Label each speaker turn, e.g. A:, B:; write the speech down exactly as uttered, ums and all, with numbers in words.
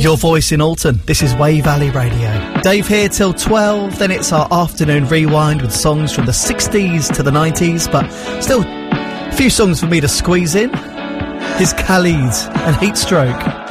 A: Your voice in Alton. This is Way Valley Radio. Dave here till twelve, then it's our afternoon rewind with songs from the sixties to the nineties, but still a few songs for me to squeeze in. Here's Khalid and Heatstroke.